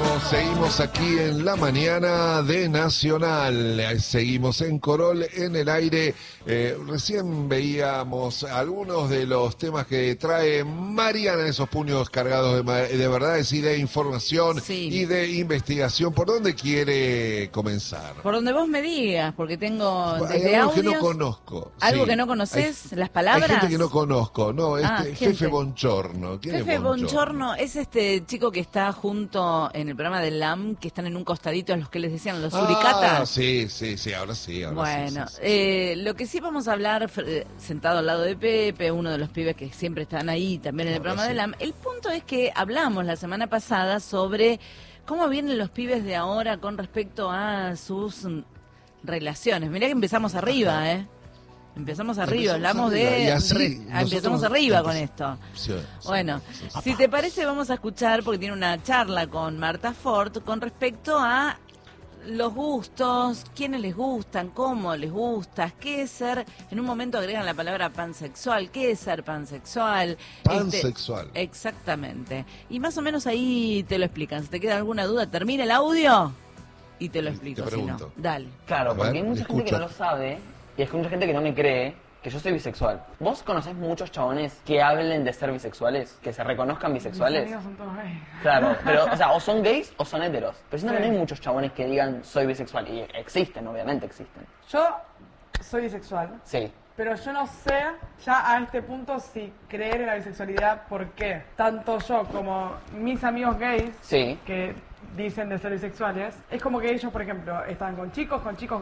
Seguimos aquí en la mañana de Nacional, seguimos en Corol en el aire. Recién veíamos algunos de los temas que trae Mariana, esos puños cargados de verdades y de información y de investigación. ¿Por dónde quiere comenzar? Por donde vos me digas, porque tengo Hay desde algo audios, que no conozco. algo Sí. que no conoces, las palabras. Hay gente que no conozco, no, gente. Fefe Bonchorno. ¿Quién Fefe es Bonchorno es este chico que está junto en el programa del LAM, que están en un costadito, a los que les decían los suricatas. Sí, ahora sí. Bueno, sí. Lo que sí vamos a hablar, sentado al lado de Pepe, uno de los pibes que siempre están ahí también en el programa del LAM, el punto es que hablamos la semana pasada sobre cómo vienen los pibes de ahora con respecto a sus relaciones. Mirá que empezamos arriba, Empezamos arriba, hablamos de... empezamos arriba con esto. Bueno, si te parece vamos a escuchar, porque tiene una charla con Marta Ford con respecto a los gustos, quiénes les gustan, cómo les gusta, qué es ser, en un momento agregan la palabra pansexual, qué es ser pansexual. Pansexual. Exactamente. Y más o menos ahí te lo explican. Si te queda alguna duda, termina el audio y te lo explico. Te pregunto. Si no, dale. Claro, porque hay mucha gente que no lo sabe y hay mucha gente que no me cree que yo soy bisexual. ¿Vos conocés muchos chabones que hablen de ser bisexuales? Que se reconozcan bisexuales. Mis amigos son todos gays. Claro, pero, o sea, o son gays o son heteros. Pero siento que no hay muchos chabones que digan soy bisexual. Y existen, obviamente existen. Yo soy bisexual. Sí. Pero yo no sé ya a este punto si creer en la bisexualidad, ¿por qué? Tanto yo como mis amigos gays, Sí. que dicen de ser bisexuales, es como que ellos, por ejemplo, están con chicos,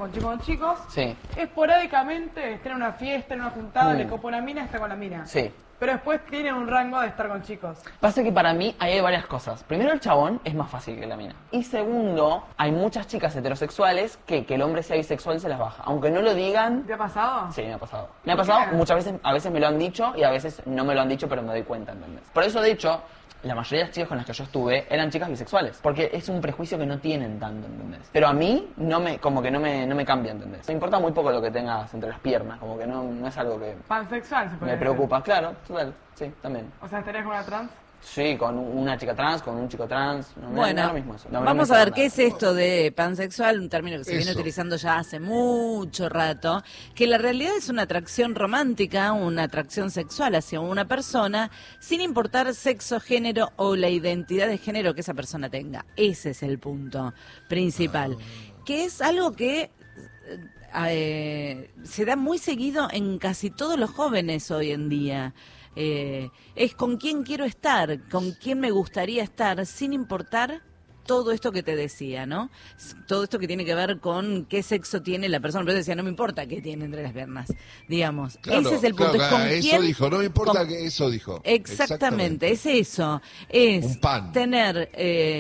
Sí. esporádicamente están en una fiesta, en una juntada, le copa una mina, está con la mina. Sí. Pero después tienen un rango de estar con chicos. Pasa que para mí ahí hay varias cosas. Primero, el chabón es más fácil que la mina. Y segundo, hay muchas chicas heterosexuales que el hombre sea bisexual se las baja. Aunque no lo digan... ¿Te ha pasado? Sí, me ha pasado. Me ha pasado muchas veces, a veces me lo han dicho y a veces no me lo han dicho, pero me doy cuenta, ¿entendés? Por eso, de hecho, la mayoría de las chicas con las que yo estuve eran chicas bisexuales. Porque es un prejuicio que no tienen tanto, ¿entendés? Pero a mí como que no me cambia, ¿entendés? Me importa muy poco lo que tengas entre las piernas, como que no es algo que Pansexual, se puede me decir. preocupa. Claro, total, sí, también. O sea, ¿estarías con una trans? Sí, con una chica trans, con un chico trans. No, me da Bueno, lo mismo eso. vamos a ver qué es esto de pansexual, un término que se viene Eso. utilizando ya hace mucho rato, que la realidad es una atracción romántica, una atracción sexual hacia una persona, sin importar sexo, género o la identidad de género que esa persona tenga. Ese es el punto principal, que es algo que... se da muy seguido en casi todos los jóvenes hoy en día. Es con quién quiero estar, con quién me gustaría estar, sin importar todo esto que te decía, ¿no? Todo esto que tiene que ver con qué sexo tiene la persona. Pero decía, no me importa qué tiene entre las piernas, digamos. Claro, ese es el punto. claro, Es con eso quién, dijo, no me importa que eso dijo. Exactamente, es eso. Es un pan. tener...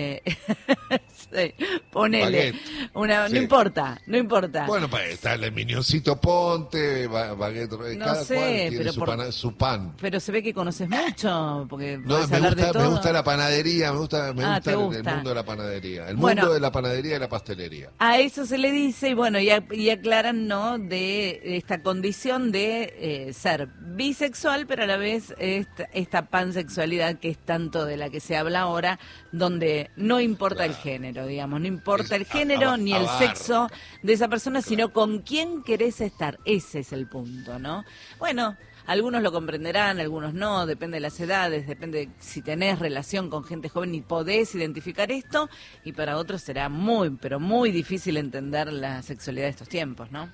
sí, ponele. Baguette. Una, Sí. no importa. Bueno, está el Minioncito Ponte, Baguette, No cada sé, cual tiene pero su pan. Pero se ve que conoces mucho, porque No, podés hablar de todo. me gusta la panadería, me gusta te el gusta. mundo de la panadería. El Bueno. mundo de la panadería y la pastelería. A eso se le dice, y bueno, y aclaran, ¿no?, de esta condición de ser bisexual, pero a la vez esta pansexualidad que es tanto de la que se habla ahora, donde no importa el género, digamos, no importa el género ni el sexo de esa persona, sino con quién querés estar. Ese es el punto, ¿no? Bueno, algunos lo comprenderán, algunos no, depende de las edades, depende de si tenés relación con gente joven y podés identificar esto, y para otros será muy, pero muy difícil entender la sexualidad de estos tiempos, ¿no?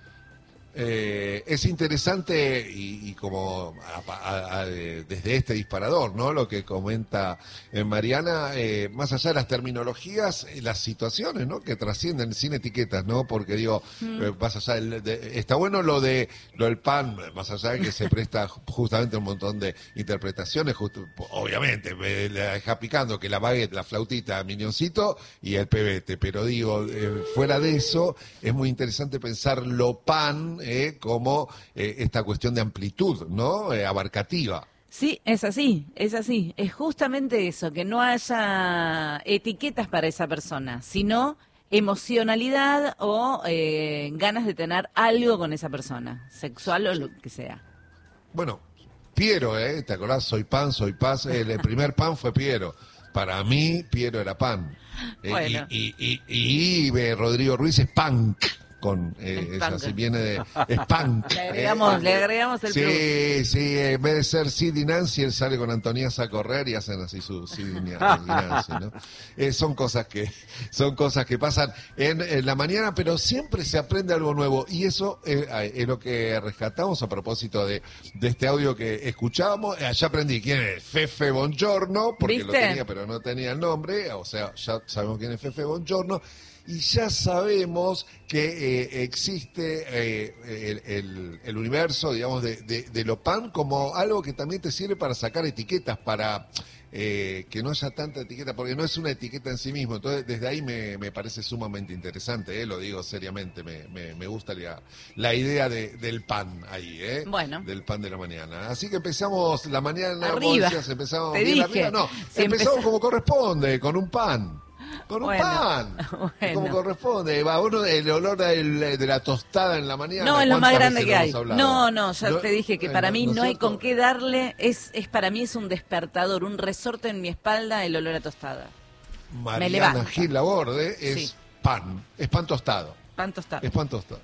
Es interesante y como desde este disparador, ¿no? Lo que comenta Mariana, más allá de las terminologías, las situaciones, ¿no? Que trascienden sin etiquetas, ¿no? Porque digo, más allá está bueno lo del pan, más allá de que se presta justamente un montón de interpretaciones, obviamente, me la deja picando que la baguette, la flautita, Minioncito y el pebete, pero digo, fuera de eso, es muy interesante pensar lo pan como esta cuestión de amplitud, ¿no? Abarcativa. Sí, es así. Es justamente eso, que no haya etiquetas para esa persona, sino emocionalidad o ganas de tener algo con esa persona, sexual o lo que sea. Bueno, Piero, ¿te acordás? Soy pan, soy paz. El primer pan fue Piero. Para mí, Piero era pan. Bueno. Y Rodrigo Ruiz es punk. Así viene de es punk. Le agregamos el plus. Sí, en vez de ser Sid y Nancy, él sale con Antonias a correr y hacen así su Sid y Nancy, ¿no? Son cosas que pasan en la mañana, pero siempre se aprende algo nuevo, y eso es lo que rescatamos a propósito de este audio que escuchábamos. Ya aprendí quién es Fefe Bongiorno, porque ¿viste? lo tenía, pero no tenía el nombre, o sea, ya sabemos quién es Fefe Bongiorno. Y ya sabemos que existe el universo, digamos, de lo pan como algo que también te sirve para sacar etiquetas, para que no haya tanta etiqueta, porque no es una etiqueta en sí mismo. Entonces, desde ahí me parece sumamente interesante, lo digo seriamente, me gusta la idea del pan ahí, Bueno. del pan de la mañana. Así que empezamos la mañana, arriba. empezamos Te bien dije. arriba. No, Si empezamos como corresponde, con un pan. Con un pan, bueno. como corresponde. El olor de la tostada en la mañana. No, es lo más grande que hay. No, ya te dije que para mí no hay con qué darle. Para mí es un despertador, un resorte en mi espalda el olor a tostada. Me levanta. Mariana Gil Laborde es pan tostado. Pan tostado. Es pan tostado.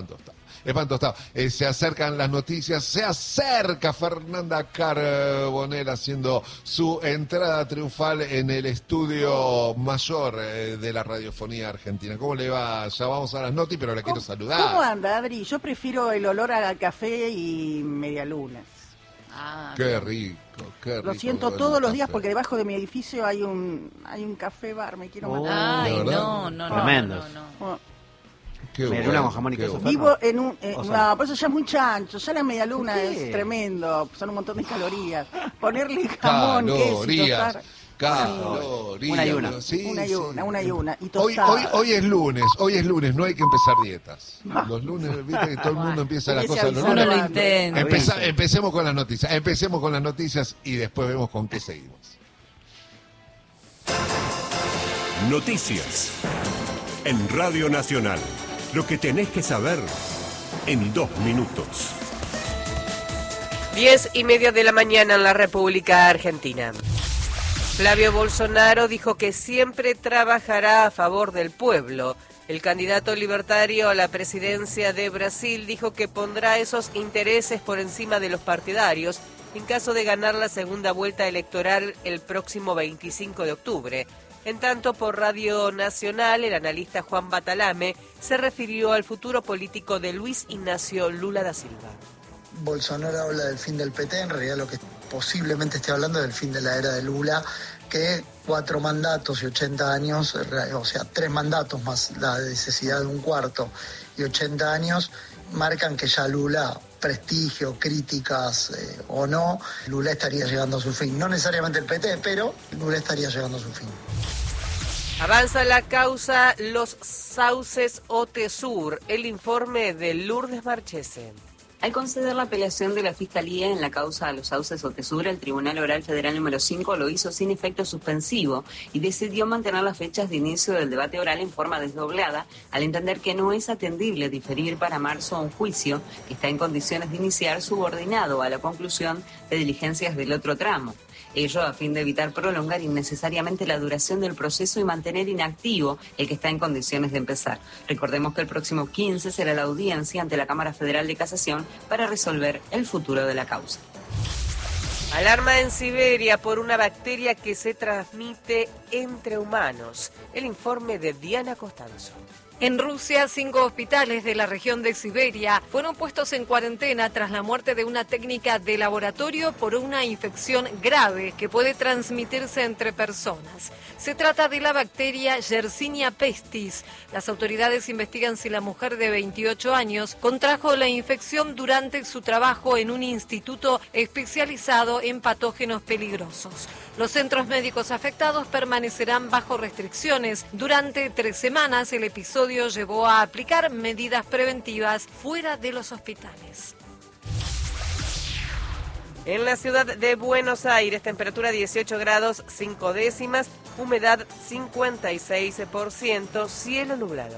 Se acercan las noticias, se acerca Fernanda Carbonell haciendo su entrada triunfal en el estudio mayor de la radiofonía argentina. ¿Cómo le va? Ya vamos a las noticias, pero la quiero saludar. ¿Cómo anda, Adri? Yo prefiero el olor a café y medialunas. Qué rico. Lo siento todos los días porque debajo de mi edificio hay un café bar, me quiero matar. Ay, no. Tremendos. Oh. Medialuna con jamón y queso. Vivo en un... no, por eso ya es muy chancho. Ya la medialuna es tremendo. Son un montón de calorías. Ponerle jamón, queso y tostar. Calorías. Una y una. Sí, una y una. Y tostada. Hoy es lunes, no hay que empezar dietas. Los lunes, viste que todo el mundo empieza las cosas. Uno lo intenta. Empecemos con las noticias y después vemos con qué seguimos. Noticias en Radio Nacional. Lo que tenés que saber en 2 minutos. 10:30 de la mañana en la República Argentina. Flavio Bolsonaro dijo que siempre trabajará a favor del pueblo. El candidato libertario a la presidencia de Brasil dijo que pondrá esos intereses por encima de los partidarios en caso de ganar la segunda vuelta electoral el próximo 25 de octubre. En tanto, por Radio Nacional, el analista Juan Batalame se refirió al futuro político de Luis Ignacio Lula da Silva. Bolsonaro habla del fin del PT, en realidad lo que posiblemente esté hablando es del fin de la era de Lula, que 4 mandatos y 80 años, o sea, 3 mandatos más la necesidad de un cuarto y 80 años, marcan que ya Lula, prestigio, críticas o no, Lula estaría llegando a su fin. No necesariamente el PT, pero Lula estaría llegando a su fin. Avanza la causa Los Sauces Otesur, el informe de Lourdes Marchese. Al conceder la apelación de la Fiscalía en la causa a Los Sauces Otesur, el Tribunal Oral Federal número 5 lo hizo sin efecto suspensivo y decidió mantener las fechas de inicio del debate oral en forma desdoblada, al entender que no es atendible diferir para marzo un juicio que está en condiciones de iniciar subordinado a la conclusión de diligencias del otro tramo. Ello a fin de evitar prolongar innecesariamente la duración del proceso y mantener inactivo el que está en condiciones de empezar. Recordemos que el próximo 15 será la audiencia ante la Cámara Federal de Casación para resolver el futuro de la causa. Alarma en Siberia por una bacteria que se transmite entre humanos. El informe de Diana Costanzo. En Rusia, 5 hospitales de la región de Siberia fueron puestos en cuarentena tras la muerte de una técnica de laboratorio por una infección grave que puede transmitirse entre personas. Se trata de la bacteria Yersinia pestis. Las autoridades investigan si la mujer de 28 años contrajo la infección durante su trabajo en un instituto especializado en patógenos peligrosos. Los centros médicos afectados permanecerán bajo restricciones. Durante 3 semanas, el episodio llevó a aplicar medidas preventivas fuera de los hospitales. En la ciudad de Buenos Aires, temperatura 18 grados 5 décimas, humedad 56%, cielo nublado.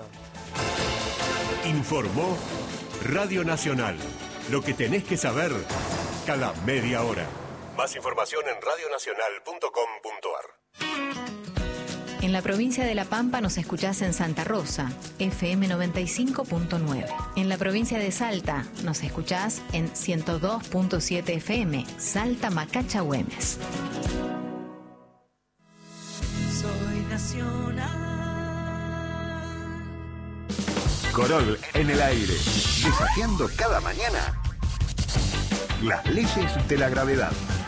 Informó Radio Nacional. Lo que tenés que saber cada media hora. Más información en radionacional.com.ar. En la provincia de La Pampa nos escuchás en Santa Rosa, FM 95.9. En la provincia de Salta nos escuchás en 102.7 FM, Salta Macacha Güemes. Soy nacional. Corol en el aire, desafiando cada mañana las leyes de la gravedad.